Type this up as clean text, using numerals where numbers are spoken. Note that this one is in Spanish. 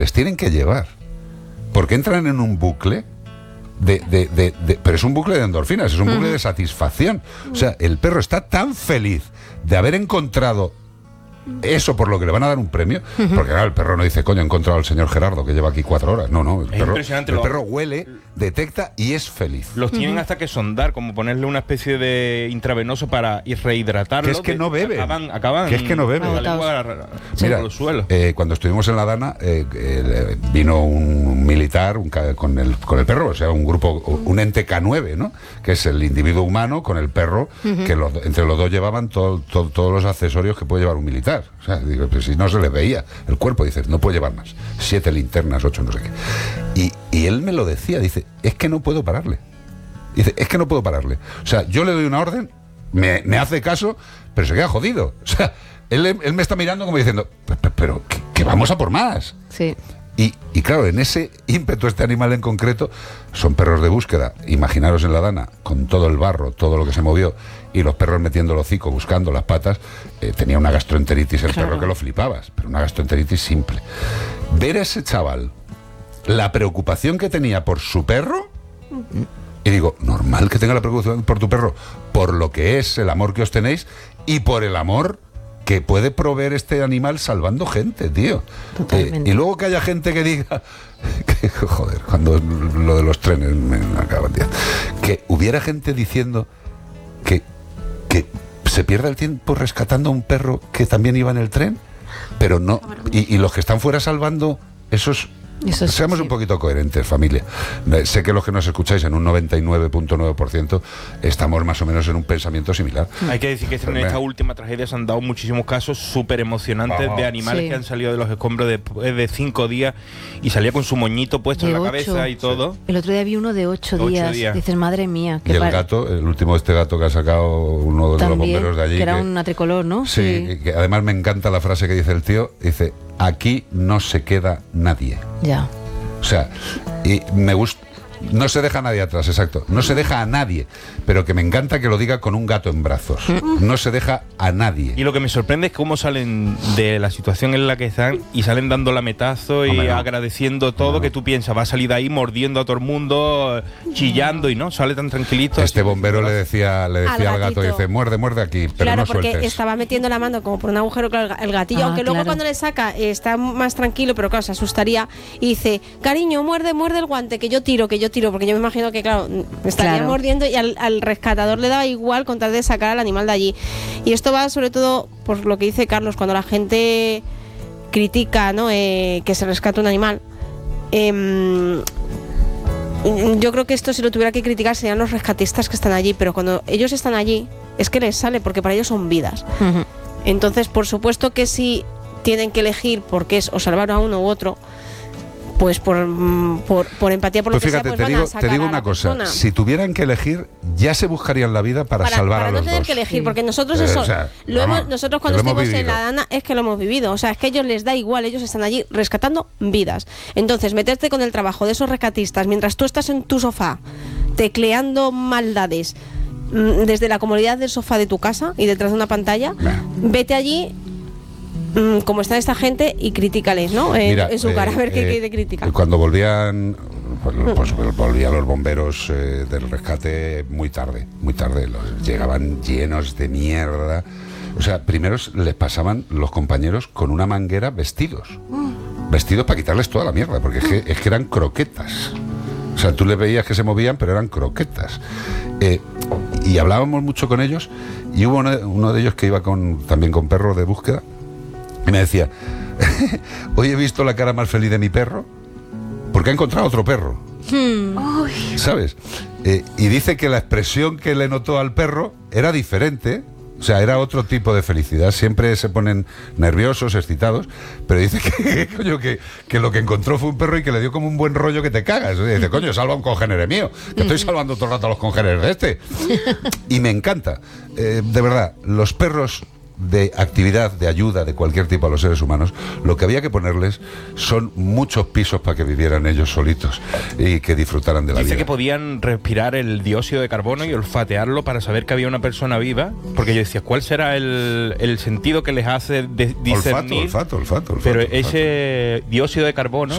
les tienen que llevar. Porque entran en un bucle pero es un bucle de endorfinas, es un bucle de satisfacción. O sea, el perro está tan feliz de haber encontrado eso por lo que le van a dar un premio, porque claro, el perro no dice, coño, he encontrado al señor Gerardo que lleva aquí 4 horas. No, el perro huele, detecta y es feliz. Los tienen hasta que sondar, como ponerle una especie de intravenoso para rehidratarlo. Que es que no bebe. Acaban que es que no bebe. La lengua Mira, por los suelos. Cuando estuvimos en la Dana, vino un militar con el perro, o sea, un grupo, un ente K9, ¿no? Que es el individuo humano con el perro, que entre los dos llevaban todos los accesorios que puede llevar un militar. O sea, digo, pues si no se les veía el cuerpo, dices, no puedo llevar más. 7 linternas, 8, no sé qué. Y él me lo decía, dice, es que no puedo pararle. Dice, es que no puedo pararle. O sea, yo le doy una orden, me hace caso, pero se queda jodido. O sea, él me está mirando como diciendo, pero que vamos a por más. Sí. Y claro, en ese ímpetu, este animal en concreto, son perros de búsqueda. Imaginaros en la Dana, con todo el barro, todo lo que se movió, y los perros metiendo el hocico, buscando las patas, tenía una gastroenteritis el perro que lo flipabas, pero una gastroenteritis simple. Ver a ese chaval, la preocupación que tenía por su perro, y digo, normal que tenga la preocupación por tu perro, por lo que es el amor que os tenéis y por el amor que puede proveer este animal salvando gente, tío. Y luego que haya gente que diga que, joder, cuando lo de los trenes me acaban de... Que hubiera gente diciendo que se pierde el tiempo rescatando a un perro que también iba en el tren, pero no, y los que están fuera salvando esos... Seamos un poquito coherentes, familia. Sé que los que nos escucháis en un 99.9% estamos más o menos en un pensamiento similar. Hay que decir que en esta última tragedia se han dado muchísimos casos súper emocionantes de animales que han salido de los escombros después de 5 días y salía con su moñito puesto en la cabeza y todo. El otro día vi uno de 8 días. Dices, madre mía. Y el gato, el último de este gato que ha sacado uno de los bomberos de allí. Que era una tricolor, ¿no? Sí, que además me encanta la frase que dice el tío. Dice, aquí no se queda nadie. Ya. O sea, y me gusta. No se deja a nadie atrás, exacto. No se deja a nadie, pero que me encanta que lo diga con un gato en brazos. No se deja a nadie. Y lo que me sorprende es cómo salen de la situación en la que están y salen dando lametazo y agradeciendo todo, que tú piensas, va a salir de ahí mordiendo a todo el mundo, chillando y no, sale tan tranquilito. Este bombero le decía al gato, dice, muerde aquí, pero claro, no sueltes. Porque estaba metiendo la mano como por un agujero, claro, el gatillo, aunque luego cuando le saca está más tranquilo, pero claro, se asustaría y dice, cariño, muerde el guante, que yo tiro, porque yo me imagino que, claro, me estaría mordiendo y al rescatador le daba igual con tal de sacar al animal de allí. Y esto va sobre todo por lo que dice Carlos, cuando la gente critica, ¿no? Que se rescata un animal. Yo creo que esto, si lo tuviera que criticar, serían los rescatistas que están allí, pero cuando ellos están allí es que les sale, porque para ellos son vidas. Entonces, por supuesto que si tienen que elegir porque es o salvar a uno u otro, pues por empatía, por lo que fíjate, sea, pues te digo una cosa, si tuvieran que elegir, ya se buscarían la vida para salvar a los dos. Para no tener que elegir, porque nosotros nosotros cuando estuvimos en la Dana es que lo hemos vivido, o sea, es que a ellos les da igual, ellos están allí rescatando vidas. Entonces, meterte con el trabajo de esos rescatistas mientras tú estás en tu sofá tecleando maldades desde la comodidad del sofá de tu casa y detrás de una pantalla, vete allí como está esta gente y critícales, ¿no? Mira, en su cara, a ver qué critica. Cuando volvían los bomberos del rescate muy tarde, llegaban llenos de mierda. O sea, primero les pasaban los compañeros con una manguera vestidos para quitarles toda la mierda, porque es que eran croquetas. O sea, tú les veías que se movían, pero eran croquetas. Y hablábamos mucho con ellos, y hubo uno de ellos que iba también con perros de búsqueda, y me decía, hoy he visto la cara más feliz de mi perro porque ha encontrado otro perro. ¿Sabes? Y dice que la expresión que le notó al perro era diferente. O sea, era otro tipo de felicidad. Siempre se ponen nerviosos, excitados, pero dice que lo que encontró fue un perro y que le dio como un buen rollo que te cagas. Y dice, coño, salva a un congénere mío, que estoy salvando todo el rato a los congéneres de este. Y me encanta. De verdad, los perros de actividad, de ayuda de cualquier tipo a los seres humanos, lo que había que ponerles son muchos pisos para que vivieran ellos solitos y que disfrutaran de la vida. Dice que podían respirar el dióxido de carbono y olfatearlo para saber que había una persona viva, porque yo decía, ¿cuál será el sentido que les hace discernir? Olfato. Pero ese dióxido de carbono